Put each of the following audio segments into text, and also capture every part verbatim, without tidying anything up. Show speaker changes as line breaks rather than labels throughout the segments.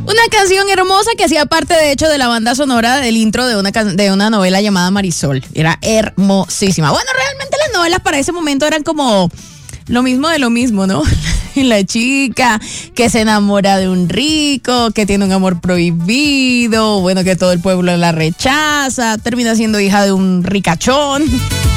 Una canción hermosa que hacía parte, de hecho, de la banda sonora del intro de una, de una novela llamada Marisol. Era hermosísima. Bueno, realmente las novelas para ese momento eran como lo mismo de lo mismo, ¿no? La chica que se enamora de un rico, que tiene un amor prohibido, bueno, que todo el pueblo la rechaza, termina siendo hija de un ricachón.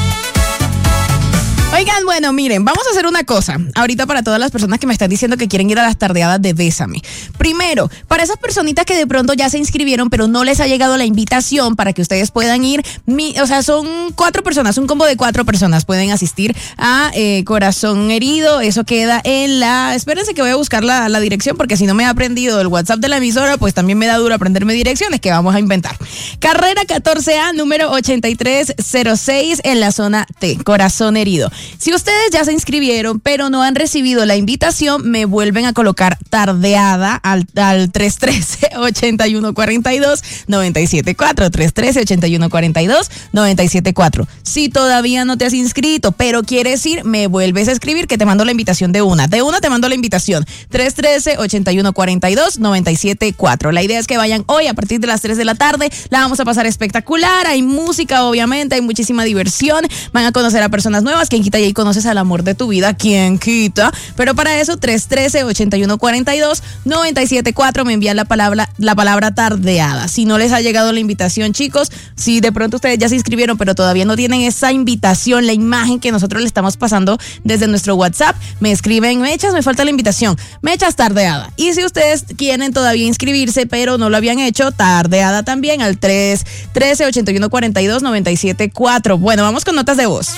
Oigan, bueno, miren, vamos a hacer una cosa ahorita para todas las personas que me están diciendo que quieren ir a las tardeadas de Bésame. Primero, para esas personitas que de pronto ya se inscribieron pero no les ha llegado la invitación para que ustedes puedan ir, mi, o sea, son cuatro personas, un combo de cuatro personas pueden asistir a eh, Corazón Herido. Eso queda en la... Espérense que voy a buscar la, la dirección porque si no me he aprendido el WhatsApp de la emisora, pues también me da duro aprenderme direcciones que vamos a inventar. Carrera catorce A, número ochenta y tres cero seis en la zona T, Corazón Herido. Si ustedes ya se inscribieron pero no han recibido la invitación, me vuelven a colocar tardeada al, al tres uno tres, ocho uno cuatro dos, nueve siete cuatro, tres uno tres, ocho uno cuatro dos, nueve siete cuatro. Si todavía no te has inscrito pero quieres ir, me vuelves a escribir que te mando la invitación de una. De una te mando la invitación. tres uno tres, ocho uno cuatro dos, nueve siete cuatro. La idea es que vayan hoy a partir de las tres de la tarde. La vamos a pasar espectacular. Hay música, obviamente, hay muchísima diversión. Van a conocer a personas nuevas. Quien quita y ahí conoces al amor de tu vida. ¿Quién quita? Pero para eso, tres uno tres, ocho uno cuatro dos, nueve siete cuatro, me envían la palabra, la palabra tardeada. Si no les ha llegado la invitación, chicos, si de pronto ustedes ya se inscribieron, pero todavía no tienen esa invitación, la imagen que nosotros le estamos pasando desde nuestro WhatsApp, me escriben: Mechas, me falta la invitación. Mechas, tardeada. Y si ustedes quieren todavía inscribirse, pero no lo habían hecho, tardeada también al tres uno tres, ocho uno cuatro dos, nueve siete cuatro. Bueno, vamos con notas de voz.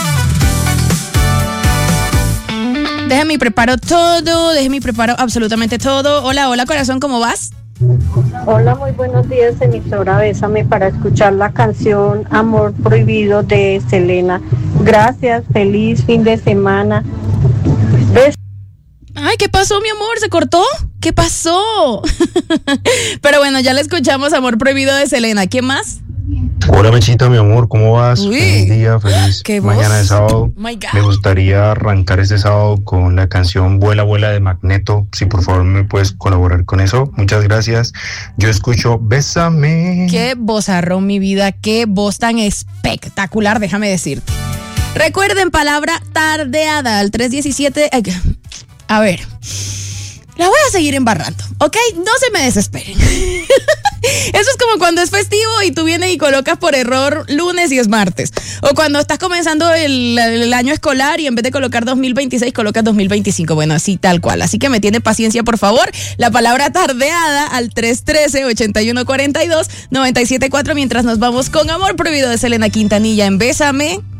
Déjame y preparo todo, déjame y preparo absolutamente todo. Hola, hola corazón, ¿cómo vas?
Hola, muy buenos días, emisora Bésame, para escuchar la canción Amor Prohibido de Selena. Gracias, feliz fin de semana. Bes-
Ay, ¿qué pasó, mi amor? ¿Se cortó? ¿Qué pasó? Pero bueno, ya le escuchamos Amor Prohibido de Selena. ¿Qué más?
Hola Mechita, mi amor, ¿cómo vas?
Uy,
feliz día, feliz mañana de sábado.
My God.
Me gustaría arrancar este sábado con la canción Vuela, Vuela de Magneto. Si por favor me puedes colaborar con eso, muchas gracias. Yo escucho Bésame.
Qué vozarrón, mi vida, qué voz tan espectacular, déjame decirte. Recuerden, palabra tardeada al tres diecisiete. A ver, la voy a seguir embarrando, ¿ok? No se me desesperen. Eso es como cuando es festivo y tú vienes y colocas por error lunes y es martes. O cuando estás comenzando el, el año escolar y en vez de colocar dos mil veintiséis colocas dos mil veinticinco. Bueno, así tal cual. Así que me tiene paciencia, por favor. La palabra tardeada al tres uno tres, ocho uno cuatro dos, nueve siete cuatro mientras nos vamos con Amor Prohibido de Selena Quintanilla en Bésame.